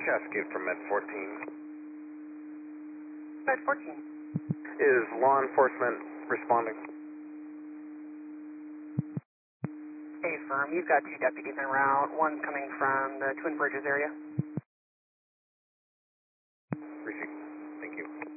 Cascade from Med 14. Med 14. Is law enforcement responding? Hey, firm. You've got 2 deputies en route. One coming from the Twin Bridges area.